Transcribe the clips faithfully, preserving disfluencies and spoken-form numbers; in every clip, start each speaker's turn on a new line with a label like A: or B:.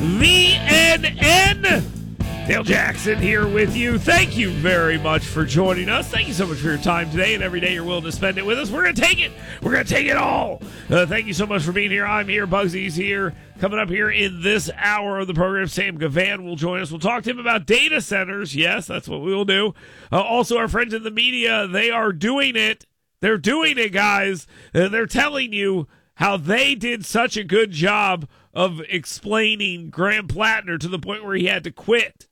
A: V N N. Dale Jackson here with you. Thank you very much for joining us. Thank you so much for your time today and every day you're willing to spend it with us. We're going to take it. We're going to take it all. Uh, thank you so much for being here. I'm here. Bugsy's here. Coming up here in this hour of the program, Sam Gavan will join us. We'll talk to him about data centers. Yes, that's what we will do. Uh, also, our friends in the media, they are doing it. They're doing it, guys. Uh, they're telling you how they did such a good job of explaining Graham Plattner to the point where he had to quit.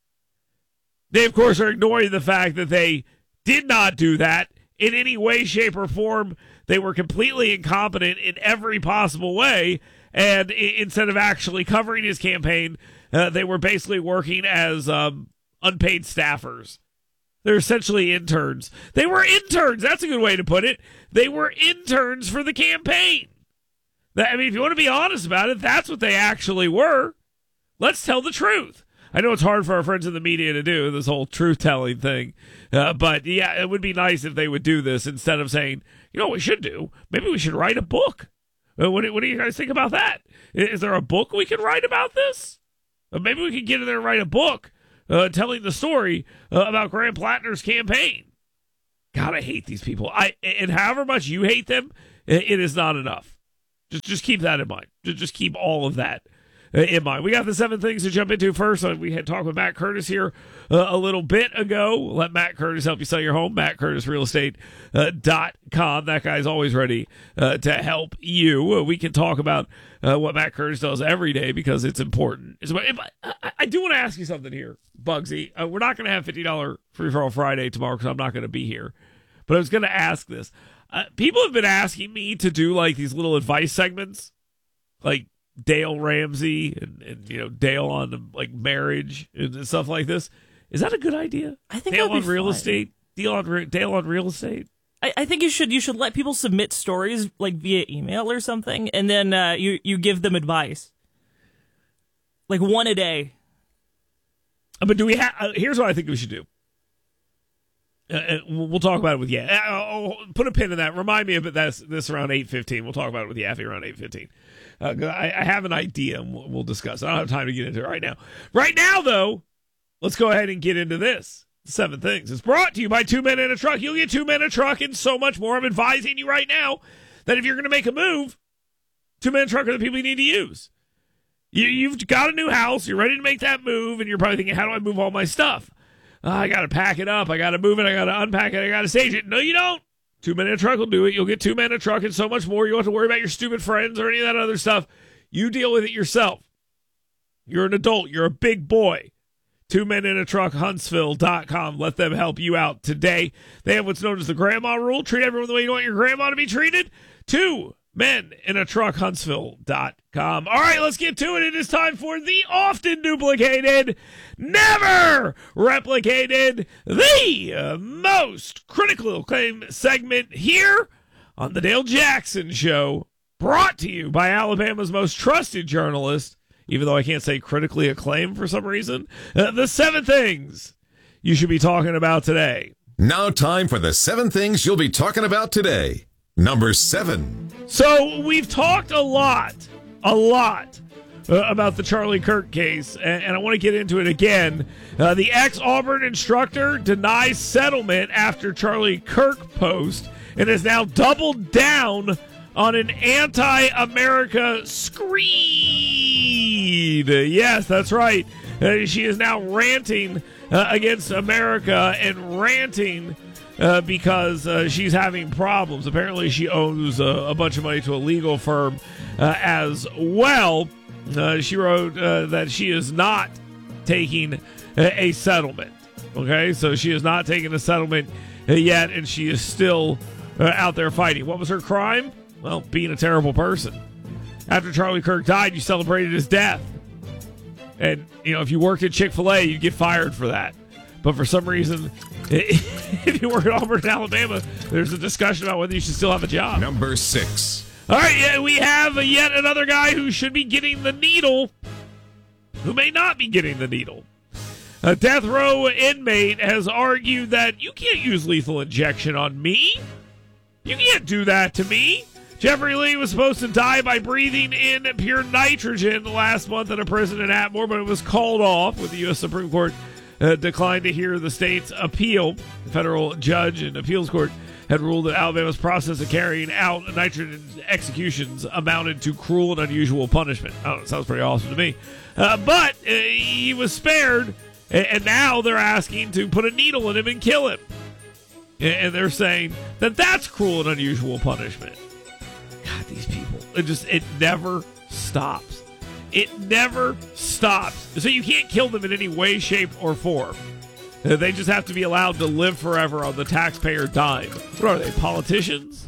A: They, of course, are ignoring the fact that they did not do that in any way, shape, or form. They were completely incompetent in every possible way. And I- instead of actually covering his campaign, uh, they were basically working as um, unpaid staffers. They're essentially interns. They were interns. That's a good way to put it. They were interns for the campaign. That, I mean, if you want to be honest about it, that's what they actually were. Let's tell the truth. I know it's hard for our friends in the media to do this whole truth-telling thing, uh, but yeah, it would be nice if they would do this instead of saying, you know what we should do? Maybe we should write a book. Uh, what, do, what do you guys think about that? Is there a book we can write about this? Uh, maybe we could get in there and write a book uh, telling the story uh, about Graham Plattner's campaign. God, I hate these people. I and however much you hate them, it is not enough. Just, just keep that in mind. Just, just keep all of that in mind. We got the seven things to jump into first. We had talked with Matt Curtis here uh, a little bit ago. Let Matt Curtis help you sell your home. Matt Curtis Real Estate dot com. That guy's always ready uh, to help you. Uh, we can talk about uh, what Matt Curtis does every day because it's important. It's, I, I do want to ask you something here, Bugsy. Uh, we're not going to have fifty dollars Free For All Friday tomorrow because I'm not going to be here. But I was going to ask this. Uh, people have been asking me to do like these little advice segments, like Dale Ramsey and, and you know Dale on like marriage and stuff like this. Is that a good idea?
B: I think
A: Dale
B: that'd
A: on
B: be
A: real
B: fun.
A: estate. Dale on re- Dale on real estate.
B: I, I think you should you should let people submit stories like via email or something, and then uh, you you give them advice, like one a day.
A: Uh, But do we have? Uh, here's what I think we should do. Uh, uh, we'll we'll talk about it with yeah. Uh, oh, put a pin in that. Remind me of it. That's this around eight fifteen. We'll talk about it with Yaffee around eight fifteen. Uh, I, I have an idea, and we'll, we'll discuss. I don't have time to get into it right now. Right now, though, let's go ahead and get into this. Seven things. It's brought to you by Two Men in a Truck. You'll get Two Men in a Truck and so much more. I'm advising you right now that if you're going to make a move, Two Men in a Truck are the people you need to use. You, you've got a new house. You're ready to make that move, and you're probably thinking, how do I move all my stuff? Uh, I got to pack it up. I got to move it. I got to unpack it. I got to stage it. No, you don't. Two Men in a Truck will do it. You'll get Two Men in a Truck and so much more. You don't have to worry about your stupid friends or any of that other stuff. You deal with it yourself. You're an adult. You're a big boy. Two Men in a Truck, Huntsville dot com. Let them help you out today. They have what's known as the grandma rule. Treat everyone the way you want your grandma to be treated. Two Men in a Truck, Huntsville dot com. All right, let's get to it. It is time for the often duplicated, never replicated, the uh, most critical acclaim segment here on the Dale Jackson Show, brought to you by Alabama's most trusted journalist, even though I can't say critically acclaimed for some reason, uh, the seven things you should be talking about today.
C: Now time for the seven things you'll be talking about today. Number seven.
A: So we've talked a lot, a lot uh, about the Charlie Kirk case, and, and I want to get into it again. Uh, the ex-Auburn instructor denies settlement after Charlie Kirk post and has now doubled down on an anti-America screed. Yes, that's right. Uh, she is now ranting uh, against America and ranting Uh, because uh, she's having problems. Apparently, she owes uh, a bunch of money to a legal firm uh, as well. Uh, she wrote uh, that she is not taking a, a settlement. Okay, so she is not taking a settlement uh, yet, and she is still uh, out there fighting. What was her crime? Well, being a terrible person. After Charlie Kirk died, you celebrated his death. And, you know, if you worked at Chick-fil-A, you'd get fired for that. But for some reason, if you work at Auburn, Alabama, there's a discussion about whether you should still have a job.
C: Number six.
A: All right, yeah, we have yet another guy who should be getting the needle, who may not be getting the needle. A death row inmate has argued that you can't use lethal injection on me. You can't do that to me. Jeffrey Lee was supposed to die by breathing in pure nitrogen last month in a prison in Atmore, but it was called off when the U S Supreme Court uh, declined to hear the state's appeal. The federal judge and appeals court had ruled that Alabama's process of carrying out nitrogen executions amounted to cruel and unusual punishment. I don't know, it sounds pretty awesome to me. Uh, but uh, he was spared, and, and now they're asking to put a needle in him and kill him. And they're saying that that's cruel and unusual punishment. God, these people, it just, it never stops. It never stops. So you can't kill them in any way, shape, or form. They just have to be allowed to live forever on the taxpayer dime. What are they, politicians?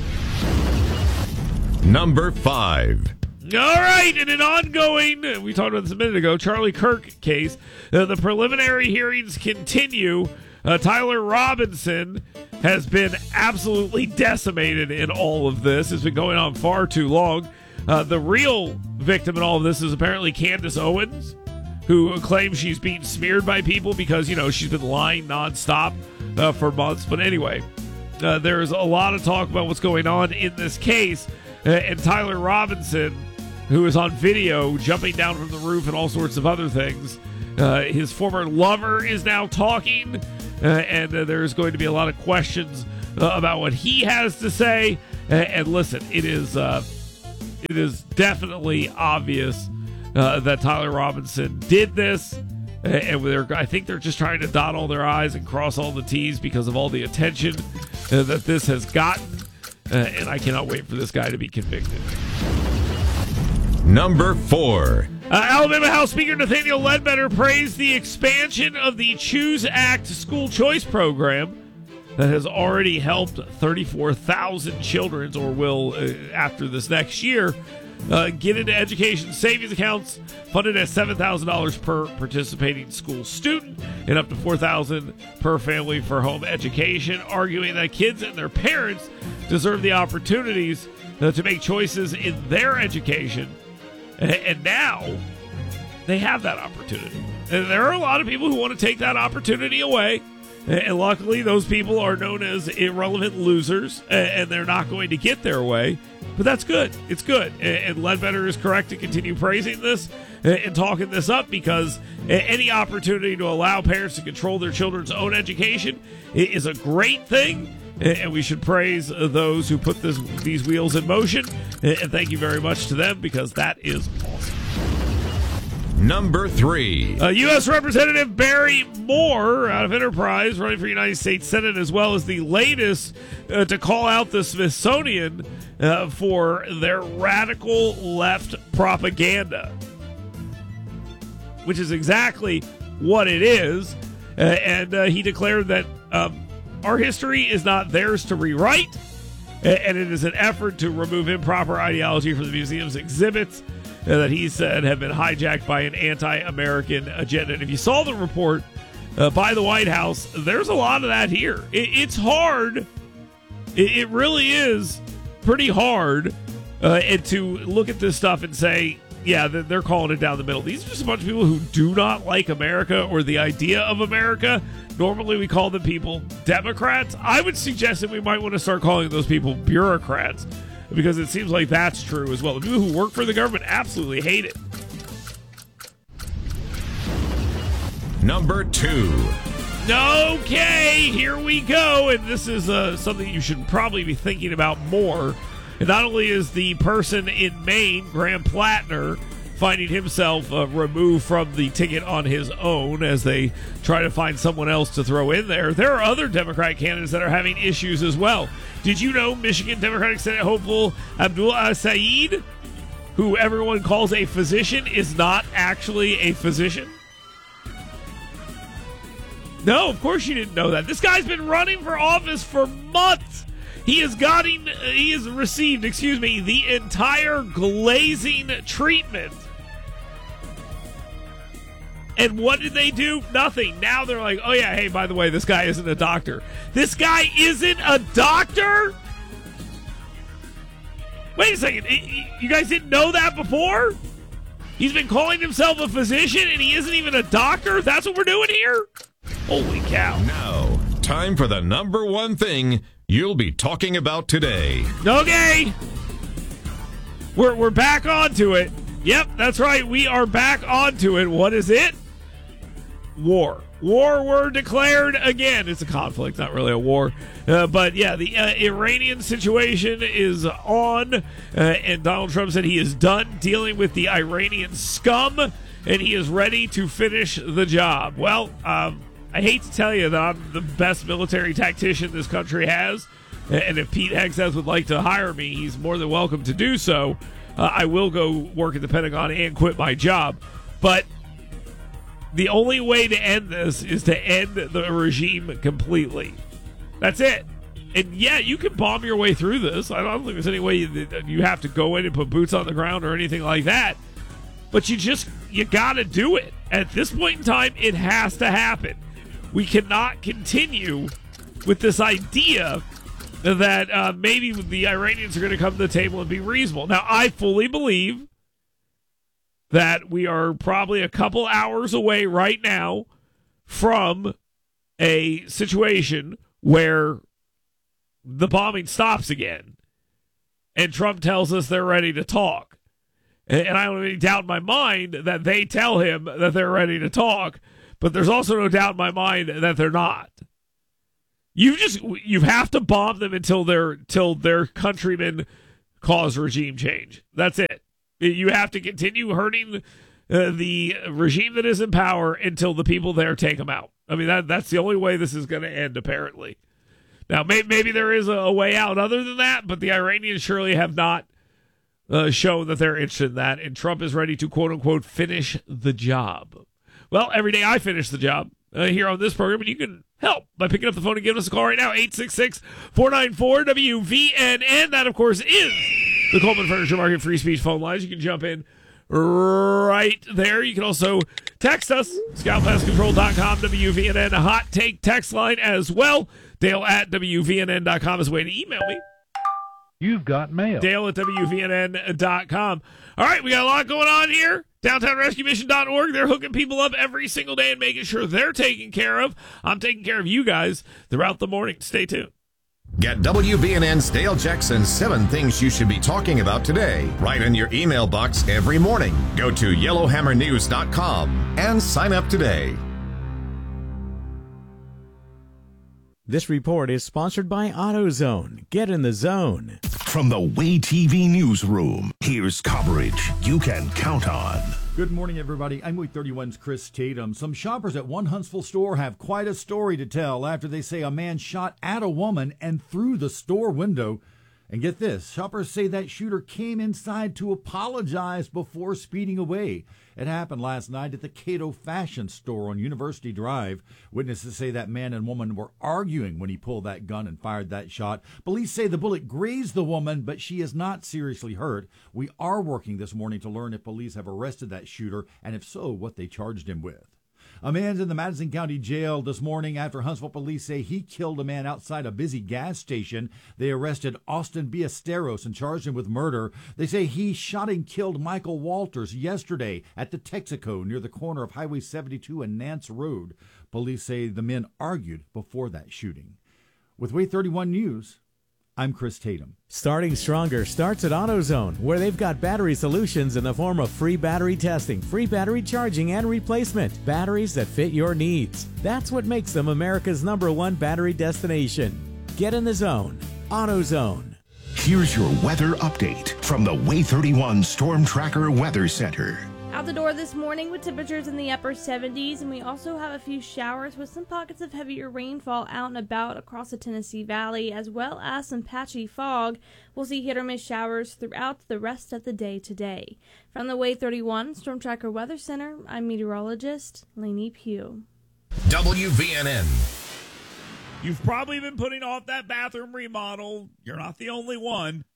C: Number five.
A: All right, in an ongoing, we talked about this a minute ago, Charlie Kirk case, uh, the preliminary hearings continue. Uh, Tyler Robinson has been absolutely decimated in all of this. It's been going on far too long. Uh, the real victim in all of this is apparently Candace Owens, who claims she's being smeared by people because, you know, she's been lying nonstop uh, for months. But anyway, uh, there's a lot of talk about what's going on in this case. Uh, and Tyler Robinson, who is on video jumping down from the roof and all sorts of other things, uh, his former lover is now talking. Uh, and uh, there's going to be a lot of questions uh, about what he has to say. Uh, and listen, it is uh, it is definitely obvious uh, that Tyler Robinson did this. Uh, and they're, I think they're just trying to dot all their I's and cross all the T's because of all the attention uh, that this has gotten. Uh, and I cannot wait for this guy to be convicted.
C: Number four.
A: Uh, Alabama House Speaker Nathaniel Ledbetter praised the expansion of the Choose Act school choice program that has already helped thirty-four thousand children, or will uh, after this next year, uh, get into education savings accounts funded at seven thousand dollars per participating school student and up to four thousand dollars per family for home education, arguing that kids and their parents deserve the opportunities uh, to make choices in their education. And now they have that opportunity. And there are a lot of people who want to take that opportunity away. And luckily, those people are known as irrelevant losers, and they're not going to get their way. But that's good. It's good. And Ledbetter is correct to continue praising this and talking this up, because any opportunity to allow parents to control their children's own education is a great thing. And we should praise those who put this, these wheels in motion. And thank you very much to them, because that is awesome.
C: Number three.
A: Uh, U S Representative Barry Moore out of Enterprise, running for United States Senate, as well as the latest uh, to call out the Smithsonian uh, for their radical left propaganda, which is exactly what it is. Uh, and uh, he declared that um, our history is not theirs to rewrite, and it is an effort to remove improper ideology from the museum's exhibits uh, that he said have been hijacked by an anti-American agenda. And if you saw the report uh, by the White House, there's a lot of that here. It, it's hard. It, it really is pretty hard uh, and to look at this stuff and say, yeah, they're calling it down the middle. These are just a bunch of people who do not like America or the idea of America. Normally we call them people Democrats. I would suggest that we might want to start calling those people bureaucrats, because it seems like that's true as well. The people who work for the government absolutely hate it.
C: Number two.
A: Okay, here we go. And this is uh, something you should probably be thinking about more. And not only is the person in Maine, Graham Plattner, finding himself uh, removed from the ticket on his own as they try to find someone else to throw in there, there are other Democratic candidates that are having issues as well. Did you know Michigan Democratic Senate hopeful Abdul Saeed, who everyone calls a physician, is not actually a physician? No, of course you didn't know that. This guy's been running for office for months. He has gotten, he has received, excuse me, the entire glazing treatment. And what did they do? Nothing. Now they're like, oh yeah, hey, by the way, this guy isn't a doctor. This guy isn't a doctor? Wait a second. You guys didn't know that before? He's been calling himself a physician and he isn't even a doctor? That's what we're doing here? Holy cow.
C: Now, Time for the number one thing you'll be talking about today.
A: Okay. We're, we're back onto it. Yep, that's right. We are back onto it. What is it? War. War were declared again. It's a conflict, not really a war. Uh, but yeah, the uh, Iranian situation is on. Uh, and Donald Trump said he is done dealing with the Iranian scum. And he is ready to finish the job. Well, um, I hate to tell you that I'm the best military tactician this country has. And if Pete Hegseth would like to hire me, he's more than welcome to do so. Uh, I will go work at the Pentagon and quit my job. But the only way to end this is to end the regime completely. That's it. And yeah, you can bomb your way through this. I don't think there's any way you, you have to go in and put boots on the ground or anything like that. But you just, you got to do it. At this point in time, it has to happen. We cannot continue with this idea that uh, maybe the Iranians are going to come to the table and be reasonable. Now, I fully believe that we are probably a couple hours away right now from a situation where the bombing stops again and Trump tells us they're ready to talk. And I don't have any doubt in my mind that they tell him that they're ready to talk, but there's also no doubt in my mind that they're not. You just you have to bomb them until their till their countrymen cause regime change. That's it. You have to continue hurting uh, the regime that is in power until the people there take them out. I mean, that that's the only way this is going to end, apparently. Now, may, maybe there is a, a way out other than that, but the Iranians surely have not uh, shown that they're interested in that, and Trump is ready to, quote-unquote, finish the job. Well, every day I finish the job uh, here on this program, and you can help by picking up the phone and giving us a call right now, eight six six, four nine four, W V N N. That, of course, is the Coleman Furniture Market free speech phone lines. You can jump in right there. You can also text us, scout pest control dot com, W V N N, a hot take text line as well. Dale at W V N N dot com is a way to email me.
D: You've got mail.
A: Dale at W V N N dot com. All right, we got a lot going on here. downtown rescue mission dot org. They're hooking people up every single day and making sure they're taken care of. I'm taking care of you guys throughout the morning. Stay tuned.
C: Get W V N N's Dale Jackson seven things you should be talking about today right in your email box every morning. Go to yellow hammer news dot com and sign up today.
E: This report is sponsored by AutoZone. Get in the zone.
F: From the Way T V newsroom, here's coverage you can count on.
G: Good morning, everybody. I'm Way thirty-one's Chris Tatum. Some shoppers at one Huntsville store have quite a story to tell after they say a man shot at a woman and through the store window. And get this, shoppers say that shooter came inside to apologize before speeding away. It happened last night at the Cato Fashion Store on University Drive. Witnesses say that man and woman were arguing when he pulled that gun and fired that shot. Police say the bullet grazed the woman, but she is not seriously hurt. We are working this morning to learn if police have arrested that shooter, and if so, what they charged him with. A man's in the Madison County Jail this morning after Huntsville police say he killed a man outside a busy gas station. They arrested Austin Ballesteros and charged him with murder. They say he shot and killed Michael Walters yesterday at the Texaco near the corner of Highway seventy-two and Nance Road. Police say the men argued before that shooting. With Way thirty-one News, I'm Chris Tatum.
E: Starting Stronger starts at AutoZone, where they've got battery solutions in the form of free battery testing, free battery charging and replacement, batteries that fit your needs. That's what makes them America's number one battery destination. Get in the zone. AutoZone.
F: Here's your weather update from the Way thirty-one Storm Tracker Weather Center.
H: Out the door this morning with temperatures in the upper seventies, and we also have a few showers with some pockets of heavier rainfall out and about across the Tennessee Valley, as well as some patchy fog. We'll see hit or miss showers throughout the rest of the day today. From the Way thirty-one Storm Tracker Weather Center, I'm meteorologist Lainey Pugh.
C: W V N N.
A: You've probably been putting off that bathroom remodel. You're not the only one.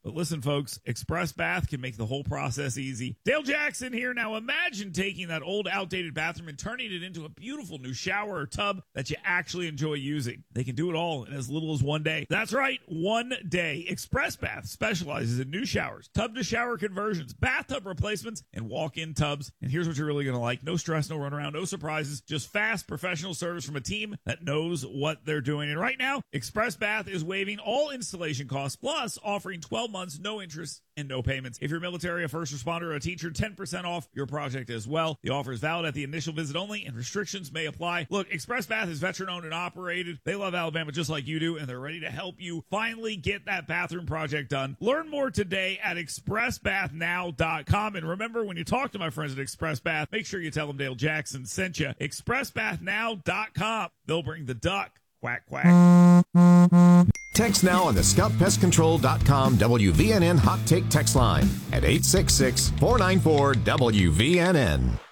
A: But listen, folks, Express Bath can make the whole process easy. Dale Jackson here. Now imagine taking that old, outdated bathroom and turning it into a beautiful new shower or tub that you actually enjoy using. They can do it all in as little as one day. That's right, one day. Express Bath specializes in new showers, tub-to-shower conversions, bathtub replacements, and walk-in tubs. And here's what you're really going to like. No stress, no runaround, no surprises, just fast, professional service from a team that knows what they're doing. And right now, Express Bath is waiving all installation costs, plus offering twelve months, no interest, and no payments. If you're military, a first responder, or a teacher, ten percent off your project as well. The offer is valid at the initial visit only, and restrictions may apply. Look, Express Bath is veteran-owned and operated. They love Alabama just like you do, and they're ready to help you finally get that bathroom project done. Learn more today at express bath now dot com. And remember, when you talk to my friends at Express Bath, make sure you tell them Dale Jackson sent you. express bath now dot com. They'll bring the duck. Quack, quack.
C: Text now on the scout pest control dot com W V N N Hot Take text line at eight six six, four nine four, W V N N.